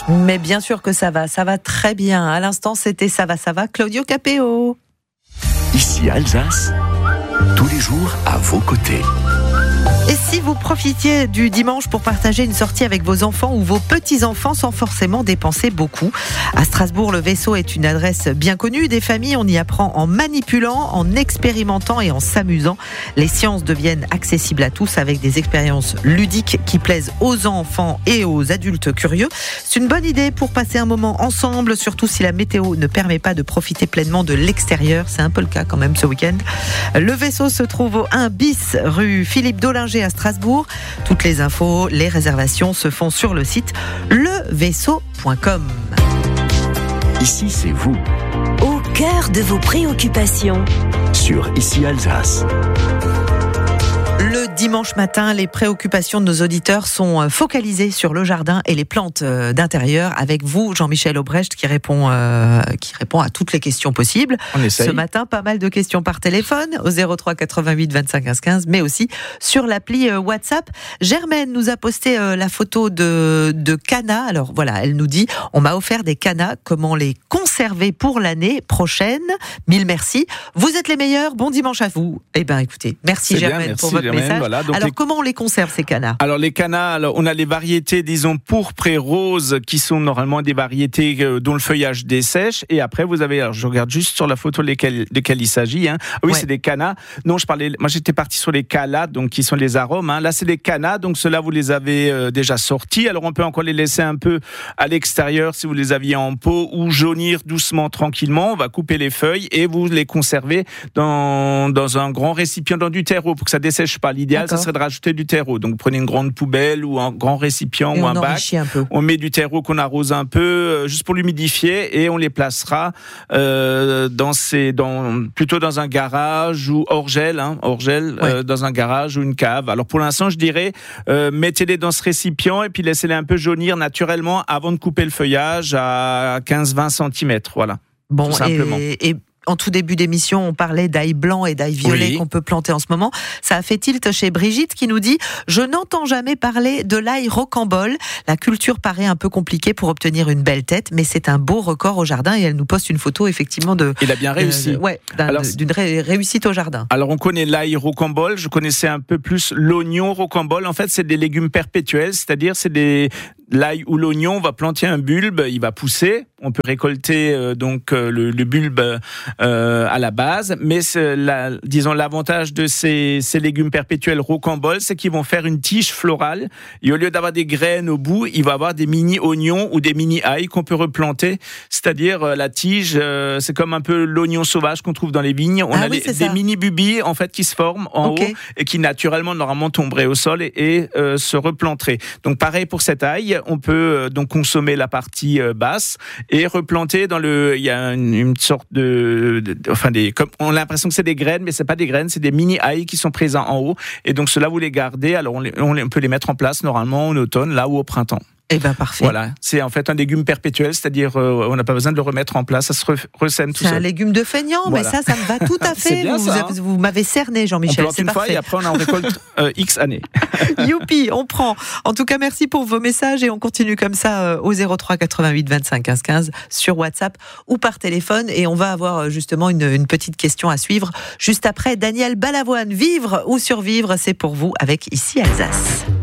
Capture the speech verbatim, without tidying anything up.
Mais bien sûr que ça va, ça va très bien. À l'instant, c'était Ça va, ça va, Claudio Capéo. Ici Alsace, tous les jours à vos côtés. Et si vous profitiez du dimanche pour partager une sortie avec vos enfants ou vos petits-enfants sans forcément dépenser beaucoup? À Strasbourg, le Vaisseau est une adresse bien connue des familles. On y apprend en manipulant, en expérimentant et en s'amusant. Les sciences deviennent accessibles à tous avec des expériences ludiques qui plaisent aux enfants et aux adultes curieux. C'est une bonne idée pour passer un moment ensemble, surtout si la météo ne permet pas de profiter pleinement de l'extérieur. C'est un peu le cas quand même ce week-end. Le Vaisseau se trouve au un bis rue Philippe Dollinger à Strasbourg. Toutes les infos, les réservations se font sur le site le vaisseau point com. Ici, c'est vous. Au cœur de vos préoccupations. Sur Ici Alsace. Le dimanche matin, les préoccupations de nos auditeurs sont focalisées sur le jardin et les plantes d'intérieur avec vous, Jean-Michel Aubrecht, qui répond, euh, qui répond à toutes les questions possibles. On essaye. Ce matin, pas mal de questions par téléphone au zéro trois quatre-vingt-huit vingt-cinq quinze quinze, mais aussi sur l'appli WhatsApp. Germaine nous a posté euh, la photo de, de cannas. Alors voilà, elle nous dit, on m'a offert des cannas, comment les conserver pour l'année prochaine? Mille merci. Vous êtes les meilleurs, bon dimanche à vous. Eh bien écoutez, merci C'est Germaine bien, merci pour votre Germaine, message. voilà, donc alors les... comment on les conserve ces cannas? Alors les cannas, alors, on a les variétés, disons pourpres et roses, qui sont normalement des variétés euh, dont le feuillage dessèche. Et après vous avez, alors je regarde juste sur la photo lesquelles, desquelles il s'agit. Hein. Oui, ouais. C'est des cannas. Non, je parlais. Moi j'étais parti sur les calades, donc qui sont les arômes. Hein. Là c'est des cannas, donc ceux-là vous les avez euh, déjà sortis. Alors on peut encore les laisser un peu à l'extérieur si vous les aviez en pot ou jaunir doucement, tranquillement. On va couper les feuilles et vous les conservez dans dans un grand récipient, dans du terreau pour que ça dessèche pas. L'idéal, ça serait de rajouter du terreau. Donc, prenez une grande poubelle ou un grand récipient et ou on un bac. Un peu. On met du terreau qu'on arrose un peu, euh, juste pour l'humidifier, et on les placera euh, dans ces, dans, plutôt dans un garage ou hors gel, hein, hors gel, ouais. euh, dans un garage ou une cave. Alors, pour l'instant, je dirais, euh, mettez-les dans ce récipient et puis laissez-les un peu jaunir naturellement avant de couper le feuillage à quinze à vingt centimètres. Voilà. Bon, tout simplement. Et, et... En tout début d'émission, on parlait d'ail blanc et d'ail violet oui. qu'on peut planter en ce moment. Ça a fait tilt chez Brigitte qui nous dit « Je n'entends jamais parler de l'ail rocambole. La culture paraît un peu compliquée pour obtenir une belle tête, mais c'est un beau record au jardin. » Et elle nous poste une photo effectivement de... Il a bien réussi. Euh, ouais, alors, d'une ré- réussite au jardin. Alors on connaît l'ail rocambole, je connaissais un peu plus l'oignon rocambole. En fait, c'est des légumes perpétuels, c'est-à-dire c'est des... L'ail ou l'oignon, on va planter un bulbe, il va pousser. On peut récolter euh, donc euh, le, le bulbe euh, à la base, mais la, disons l'avantage de ces, ces légumes perpétuels rocambole, c'est qu'ils vont faire une tige florale. Et au lieu d'avoir des graines au bout, il va avoir des mini oignons ou des mini ail qu'on peut replanter. C'est-à-dire euh, la tige, euh, c'est comme un peu l'oignon sauvage qu'on trouve dans les vignes. On ah a oui, les, des mini bubis en fait qui se forment en okay. haut et qui naturellement normalement tomberaient au sol et, et euh, se replanteraient. Donc pareil pour cet ail. On peut euh, donc consommer la partie euh, basse et replanter dans le. Il y a une, une sorte de, de, de, enfin des. Comme on a l'impression que c'est des graines, mais c'est pas des graines, c'est des mini ail qui sont présents en haut. Et donc ceux-là vous les gardez. Alors on, les, on, les, on peut les mettre en place normalement en automne, là ou au printemps. Eh ben parfait. Voilà, c'est en fait un légume perpétuel, c'est-à-dire euh, on n'a pas besoin de le remettre en place, ça se re- ressème tout seul. C'est un légume de feignant, voilà. Mais ça, ça me va tout à fait. bien vous, ça, vous, vous m'avez cerné, Jean-Michel. On plante c'est une parfait. fois et après on en récolte euh, X années. Youpi, on prend. En tout cas, merci pour vos messages et on continue comme ça euh, au zéro trois quatre-vingt-huit vingt-cinq quinze quinze sur WhatsApp ou par téléphone. Et on va avoir euh, justement une, une petite question à suivre juste après. Daniel Balavoine, vivre ou survivre, c'est pour vous avec Ici Alsace.